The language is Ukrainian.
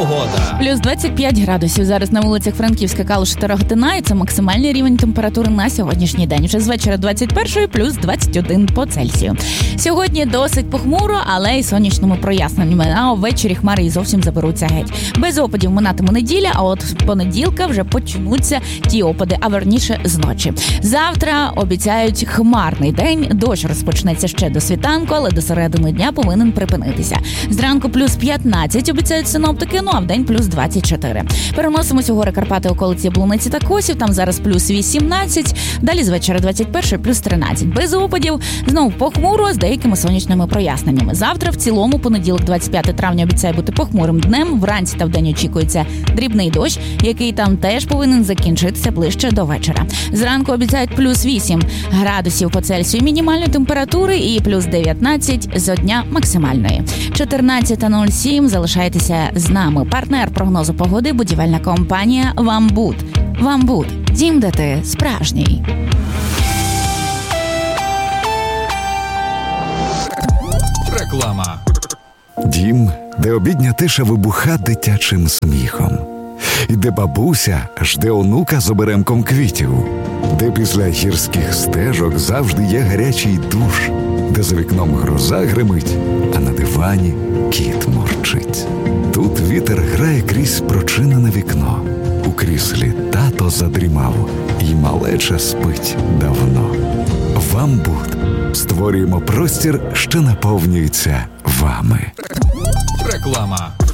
Погода. Плюс 25 градусів зараз на вулицях Франківська, Калуша та Рогатина. І це максимальний рівень температури на сьогоднішній день. Вже з вечора 21 плюс 21 по Цельсію. Сьогодні досить похмуро, але й сонячними проясненнями. А ввечері хмари і зовсім заберуться геть. Без опадів минатиме неділя, а от з понеділка вже почнуться ті опади, а верніше з ночі. Завтра обіцяють хмарний день. Дощ розпочнеться ще до світанку, але до середини дня повинен припинитися. Зранку плюс 15 обіцяють синоптики, а вдень плюс 24. Переносимося у гори Карпати, околиці Яблуниці та Косів, там зараз плюс 18, далі з вечора 21 плюс 13. Без опадів, знову похмуро з деякими сонячними проясненнями. Завтра в цілому понеділок 25 травня обіцяє бути похмурим днем, вранці та вдень очікується дрібний дощ, який там теж повинен закінчитися ближче до вечора. Зранку обіцяють плюс 8 градусів по Цельсію мінімальної температури і плюс 19 з дня максимальної. 14:07, залишайтеся з нами. Партнер прогнозу погоди – будівельна компанія «Вамбуд». «Вамбуд» – дім, де ти справжній. Реклама. Дім, де обідня тиша вибуха дитячим сміхом. І де бабуся жде онука з оберемком квітів. Де після гірських стежок завжди є гарячий душ. Де за вікном гроза гримить, а на дивані кіт мурчить. Тут вітер грає крізь прочинене вікно. У кріслі тато задрімав, і малеча спить давно. «Вамбуд» створюємо простір, що наповнюється вами. Реклама.